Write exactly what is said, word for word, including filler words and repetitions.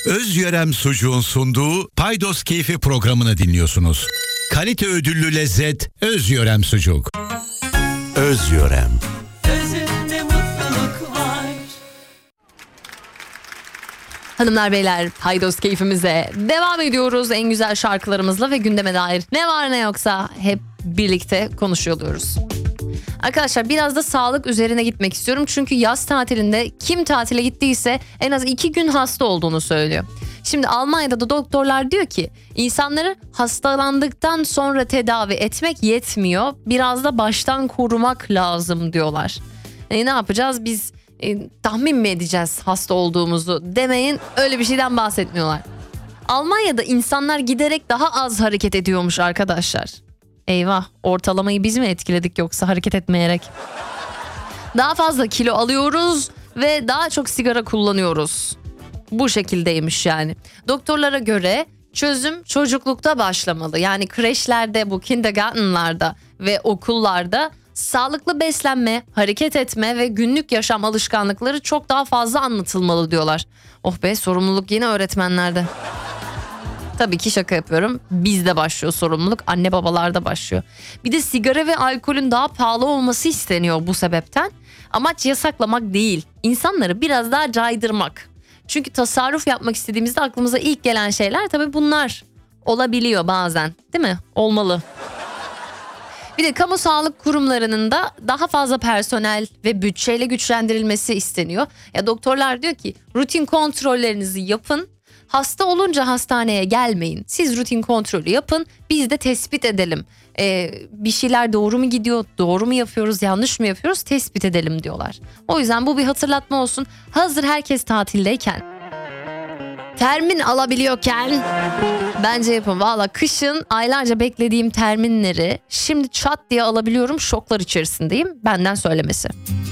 Özyörem Sucuğun sunduğu Paydos Keyfi programını dinliyorsunuz. Kalite ödüllü lezzet Özyörem Sucuk. Özyörem. Özünde mutluluk var. Hanımlar beyler, Paydos Keyfimize devam ediyoruz en güzel şarkılarımızla ve gündeme dair ne var ne yoksa hep birlikte konuşuyor oluyoruz. Arkadaşlar biraz da sağlık üzerine gitmek istiyorum. Çünkü yaz tatilinde kim tatile gittiyse en az iki gün hasta olduğunu söylüyor. Şimdi Almanya'da da doktorlar diyor ki insanları hastalandıktan sonra tedavi etmek yetmiyor. Biraz da baştan korumak lazım diyorlar. E, ne yapacağız biz e, tahmin mi edeceğiz hasta olduğumuzu demeyin, öyle bir şeyden bahsetmiyorlar. Almanya'da insanlar giderek daha az hareket ediyormuş arkadaşlar. Eyvah, ortalamayı biz mi etkiledik yoksa hareket etmeyerek? Daha fazla kilo alıyoruz ve daha çok sigara kullanıyoruz. Bu şekildeymiş yani. Doktorlara göre çözüm çocuklukta başlamalı. Yani kreşlerde, bu kindergartenlarda ve okullarda sağlıklı beslenme, hareket etme ve günlük yaşam alışkanlıkları çok daha fazla anlatılmalı diyorlar. Oh be, sorumluluk yine öğretmenlerde. Tabii ki şaka yapıyorum. Bizde başlıyor sorumluluk. Anne babalarda başlıyor. Bir de sigara ve alkolün daha pahalı olması isteniyor bu sebepten. Amaç yasaklamak değil, İnsanları biraz daha caydırmak. Çünkü tasarruf yapmak istediğimizde aklımıza ilk gelen şeyler tabii bunlar olabiliyor bazen, değil mi? Olmalı. Bir de kamu sağlık kurumlarının da daha fazla personel ve bütçeyle güçlendirilmesi isteniyor. Ya doktorlar diyor ki rutin kontrollerinizi yapın. Hasta olunca hastaneye gelmeyin. Siz rutin kontrolü yapın. Biz de tespit edelim. Ee, bir şeyler doğru mu gidiyor? Doğru mu yapıyoruz? Yanlış mı yapıyoruz? Tespit edelim diyorlar. O yüzden bu bir hatırlatma olsun. Hazır herkes tatildeyken, termin alabiliyorken bence yapın. Valla kışın aylarca beklediğim terminleri şimdi çat diye alabiliyorum. Şoklar içerisindeyim. Benden söylemesi.